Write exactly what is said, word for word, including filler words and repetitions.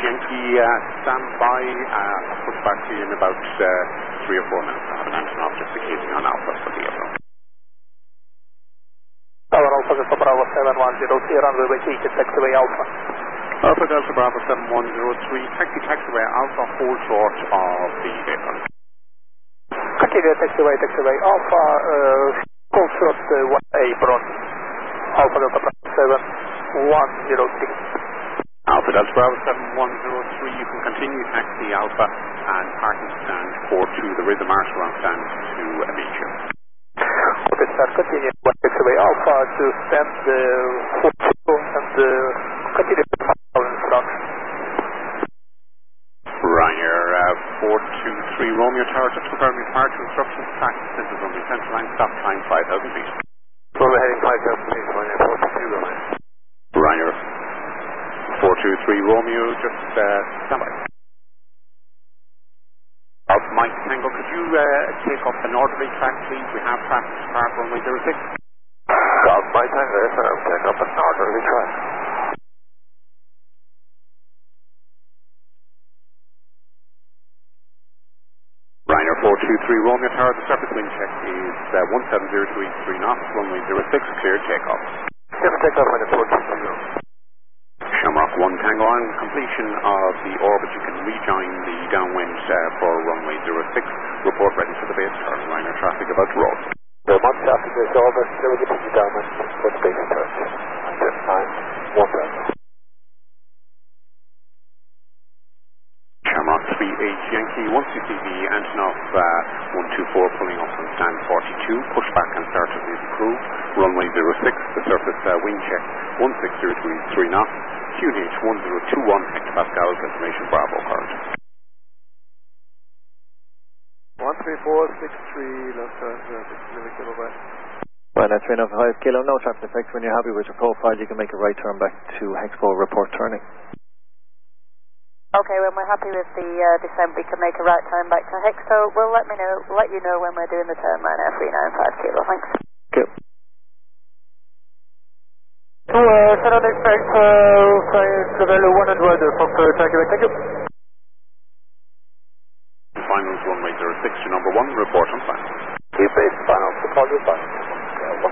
Yankee, uh, stand by, uh, push back to you in about uh, three or four minutes. I have an Antonov just occasioning on Alpha for the April. Tower Alpha Delta Bravo seven one zero three, runway vacate, taxiway Alpha. Alpha Delta Bravo seven one zero three, taxi taxiway Alpha, hold short of the April. Continue taxiway, taxiway Alpha, uh, hold short uh, one apron. Alpha Delta Bravo seven one zero three. Alpha Delta Bravo seven one zero three, you can continue taxi Alpha and parking stand four two, there is a marshal on stand to uh, meet you. Okay, sir, continue taxiway Alpha to stand uh, four two and uh, continue to marshal in front. Ryanair uh, four two three Romeo Tower, just confirm your departure instructions, practice, this is only central line, stop time five thousand feet. So we're heading five thousand feet, Ryanair four two three Romeo. Ryanair four two three Romeo, just uh, stand by. Alpha Mike Tango, could you uh, take up an orderly track, please? We have traffic to park runway zero six. Alpha Mike Tango, yes sir, I'll take up an orderly track. Ryanair four two three Romeo Tower, the surface wind check is uh, one seven zero two eight three knots, runway zero six, clear takeoff. Clear takeoff on the four two three. Shamrock one Tango, on completion of the orbit you can rejoin the downwind uh, for runway zero six, report ready for the base turn, Ryanair traffic about to roll. Vermont traffic is over, zero to downwind for the base turn. This time, one thousand. Shamrock three H Yankee, once you see the Antonov uh, one two four pulling up from stand forty-two, push back and start as is approved, runway zero six, the surface uh, wind check one six zero two three knots, Q N H one zero two one hectopascal, confirmation Bravo card. one three four six three, left turn, six kilo west. Right, that's three nine five kilo, no traffic effects. When you're happy with your profile, you can make a right turn back to Hexpo, report turning. Okay, when we're happy with the uh, descent, we can make a right turn back to Hexpo. We'll let me know, let you know when we're doing the turn, Ryanair three nine five kilo, thanks. Okay. So, uh, set on expect, uh, Cavello one and weather from uh, takeaway, thank you. Finals runway zero six to number one, report on final. Keep base, final, to call you back.